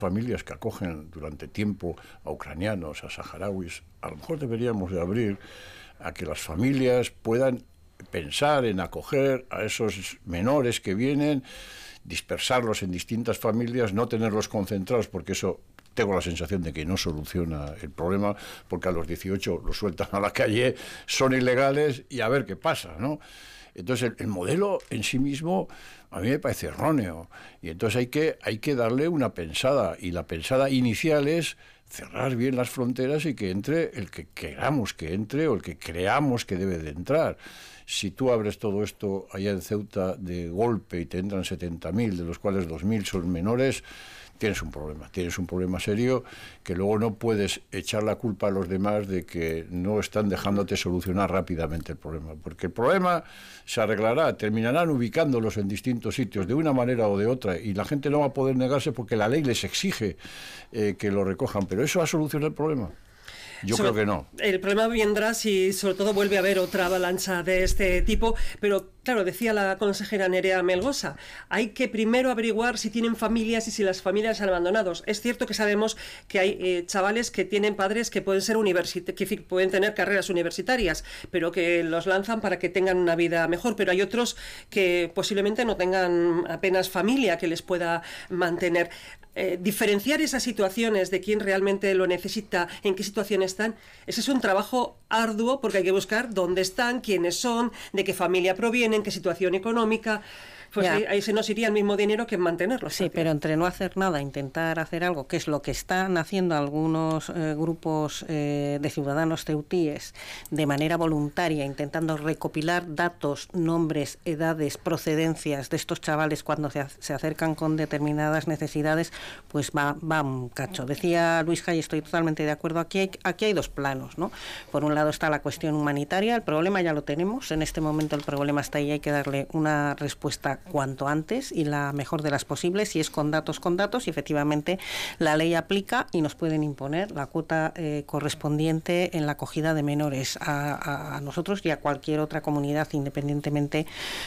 familias que acogen durante tiempo a ucranianos, a saharauis, a lo mejor deberíamos de abrir a que las familias puedan pensar en acoger a esos menores que vienen, dispersarlos en distintas familias, no tenerlos concentrados, porque eso tengo la sensación de que no soluciona el problema, porque a los 18 los sueltan a la calle, son ilegales y a ver qué pasa, ¿no? Entonces el modelo en sí mismo a mí me parece erróneo, y entonces hay que darle una pensada, y la pensada inicial es cerrar bien las fronteras y que entre el que queramos que entre o el que creamos que debe de entrar. Si tú abres todo esto allá en Ceuta de golpe y te entran 70.000, de los cuales 2.000 son menores, tienes un problema serio, que luego no puedes echar la culpa a los demás de que no están dejándote solucionar rápidamente el problema, porque el problema se arreglará, terminarán ubicándolos en distintos sitios de una manera o de otra, y la gente no va a poder negarse porque la ley les exige que lo recojan, pero ¿eso va a solucionar el problema? Yo creo que no. El problema vendrá si sobre todo vuelve a haber otra avalancha de este tipo, pero claro, decía la consejera Nerea Melgosa, hay que primero averiguar si tienen familias y si las familias han abandonados. Es cierto que sabemos que hay chavales que tienen padres que pueden ser que pueden tener carreras universitarias, pero que los lanzan para que tengan una vida mejor, pero hay otros que posiblemente no tengan apenas familia que les pueda mantener. Diferenciar esas situaciones de quién realmente lo necesita, en qué situación están, ese es un trabajo arduo, porque hay que buscar dónde están, quiénes son, de qué familia provienen, qué situación económica. Pues ahí se nos iría el mismo dinero que en mantenerlos. Sí, pero entre no hacer nada, intentar hacer algo, que es lo que están haciendo algunos grupos de ciudadanos ceutíes de manera voluntaria, intentando recopilar datos, nombres, edades, procedencias de estos chavales cuando se acercan con determinadas necesidades, pues va un cacho. Decía Luis Jay, estoy totalmente de acuerdo, aquí hay dos planos, ¿no? Por un lado está la cuestión humanitaria, el problema ya lo tenemos, en este momento el problema está ahí, hay que darle una respuesta cuanto antes y la mejor de las posibles, y es con datos, y efectivamente la ley aplica y nos pueden imponer la cuota correspondiente en la acogida de menores a nosotros y a cualquier otra comunidad, independientemente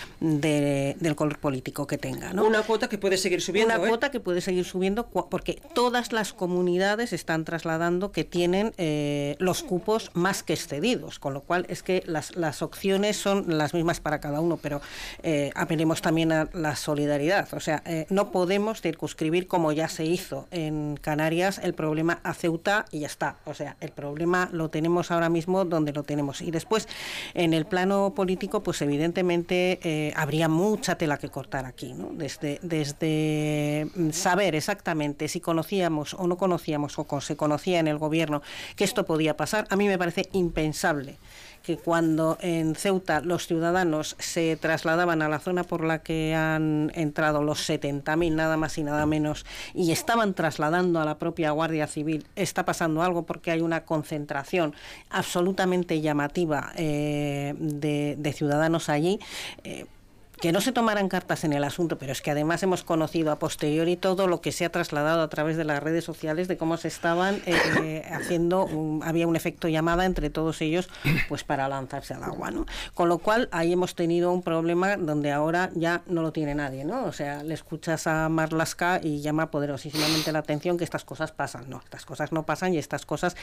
del color político que tenga, ¿no? Una cuota que puede seguir subiendo. Una cuota que puede seguir subiendo porque todas las comunidades están trasladando que tienen los cupos más que excedidos, con lo cual es que las opciones son las mismas para cada uno, pero apelemos también a la solidaridad, o sea, no podemos circunscribir, como ya se hizo en Canarias, el problema a Ceuta y ya está, o sea, el problema lo tenemos ahora mismo donde lo tenemos, y después en el plano político, pues evidentemente habría mucha tela que cortar aquí, ¿no? Desde saber exactamente si conocíamos o no conocíamos o se conocía en el gobierno que esto podía pasar. A mí me parece impensable que cuando en Ceuta los ciudadanos se trasladaban a la zona por la que han entrado los 70.000, nada más y nada menos, y estaban trasladando a la propia Guardia Civil, está pasando algo, porque hay una concentración absolutamente llamativa de ciudadanos allí, que no se tomaran cartas en el asunto, pero es que además hemos conocido a posteriori todo lo que se ha trasladado a través de las redes sociales de cómo se estaban haciendo, había un efecto llamada entre todos ellos, pues para lanzarse al agua, ¿no? Con lo cual ahí hemos tenido un problema donde ahora ya no lo tiene nadie, ¿no? O sea, le escuchas a Marlaska y llama poderosísimamente la atención que estas cosas pasan. No, estas cosas no pasan, y estas cosas